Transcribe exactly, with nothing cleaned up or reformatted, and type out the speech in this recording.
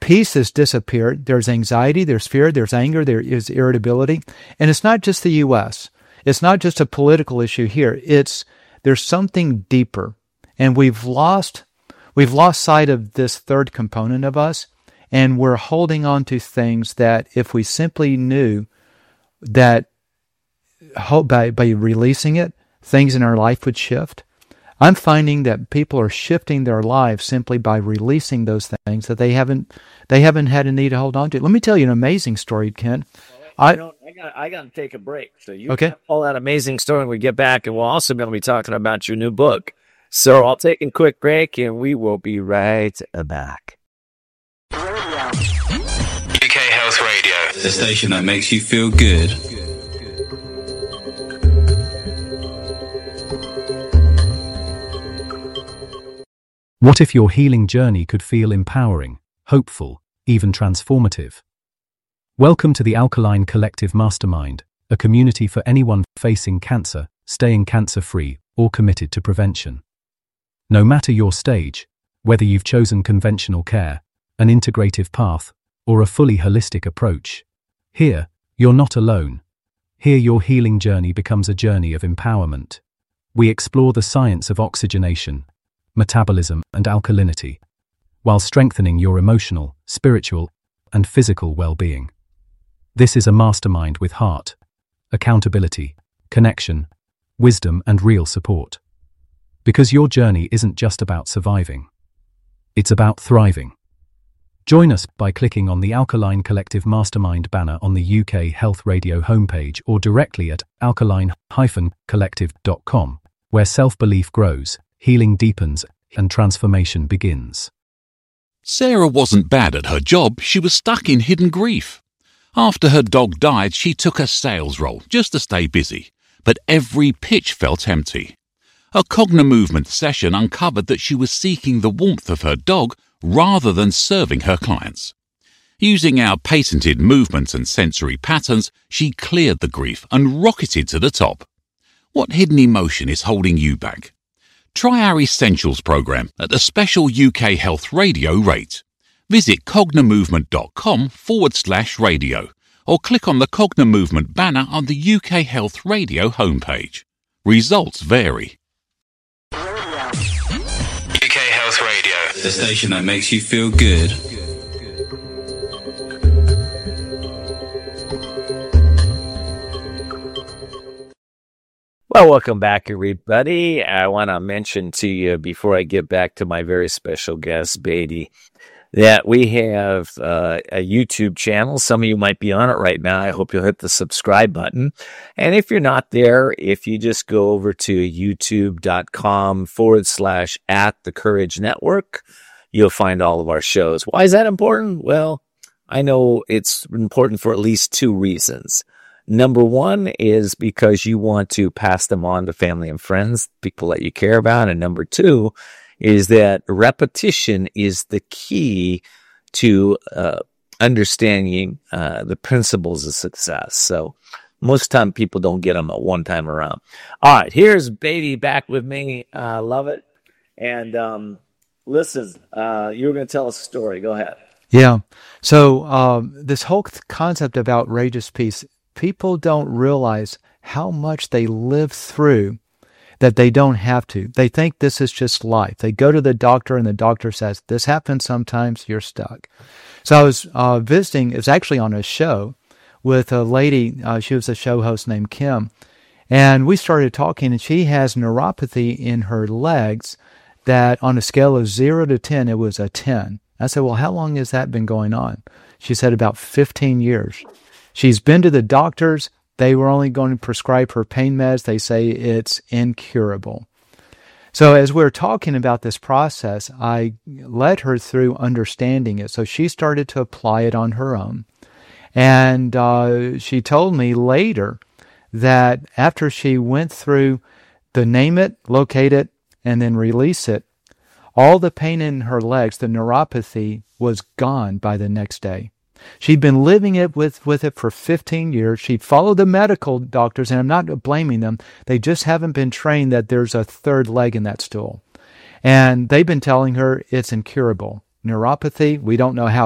peace has disappeared. There's anxiety, there's fear, there's anger, there is irritability. And it's not just the U S. It's not just a political issue here. It's there's something deeper. And we've lost we've lost sight of this third component of us, and we're holding on to things that if we simply knew that by, by releasing it, things in our life would shift. I'm finding that people are shifting their lives simply by releasing those things that they haven't they haven't had a need to hold on to. Let me tell you an amazing story, Ken. Well, I don't, I got I got to take a break. So you okay? All that amazing story when we get back, and we'll also be able to be talking about your new book. So I'll take a quick break, and we will be right back. U K Health Radio, the station that makes you feel good. What if your healing journey could feel empowering, hopeful, even transformative? Welcome to the Alkaline Collective Mastermind, a community for anyone facing cancer, staying cancer-free, or committed to prevention. No matter your stage, whether you've chosen conventional care, an integrative path, or a fully holistic approach, here, you're not alone. Here your healing journey becomes a journey of empowerment. We explore the science of oxygenation, metabolism, and alkalinity, while strengthening your emotional, spiritual, and physical well-being. This is a mastermind with heart, accountability, connection, wisdom, and real support. Because your journey isn't just about surviving. It's about thriving. Join us by clicking on the Alkaline Collective Mastermind banner on the U K Health Radio homepage or directly at alkaline dash collective dot com, where self-belief grows, healing deepens, and transformation begins. Sarah wasn't bad at her job, she was stuck in hidden grief. After her dog died, she took a sales role just to stay busy, but every pitch felt empty. A Cognimovement session uncovered that she was seeking the warmth of her dog rather than serving her clients. Using our patented movement and sensory patterns, she cleared the grief and rocketed to the top. What hidden emotion is holding you back? Try our Essentials program at a special U K Health Radio rate. Visit cognimovement.com forward slash radio or click on the Cognimovement banner on the U K Health Radio homepage. Results vary. U K Health Radio, the station that makes you feel good. Well, welcome back, everybody. I want to mention to you before I get back to my very special guest, Beatty, that we have uh, a YouTube channel. Some of you might be on it right now. I hope you'll hit the subscribe button. And if you're not there, if you just go over to youtube.com forward slash at the Courage Network, you'll find all of our shows. Why is that important? Well, I know it's important for at least two reasons. Number one is because you want to pass them on to family and friends, people that you care about. And number two is that repetition is the key to uh, understanding uh, the principles of success. So most time people don't get them at one time around. All right, here's Beatty back with me. I uh, love it. And um, listen, uh, you were going to tell us a story. Go ahead. Yeah. So um, this whole concept of outrageous peace, people don't realize how much they live through that they don't have to. They think this is just life. They go to the doctor and the doctor says, this happens sometimes, you're stuck. So I was uh, visiting, it was actually on a show with a lady, uh, she was a show host named Kim, and we started talking, and she has neuropathy in her legs that on a scale of zero to ten, it was a ten. I said, well, how long has that been going on? She said about fifteen years. She's been to the doctors. They were only going to prescribe her pain meds. They say it's incurable. So as we were talking about this process, I led her through understanding it. So she started to apply it on her own. And uh, she told me later that after she went through the name it, locate it, and then release it, all the pain in her legs, the neuropathy, was gone by the next day. She'd been living it with, with it for fifteen years. She'd followed the medical doctors, and I'm not blaming them. They just haven't been trained that there's a third leg in that stool. And they've been telling her it's incurable. Neuropathy, we don't know how